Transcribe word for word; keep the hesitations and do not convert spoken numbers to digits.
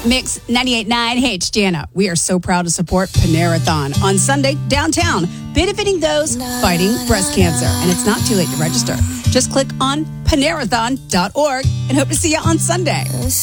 Mix ninety-eight point nine. Hey, it's Jana. We are so proud to support Panerathon on Sunday downtown, benefiting those fighting breast cancer. And it's not too late to register. Just click on Panerathon dot org and hope to see you on Sunday.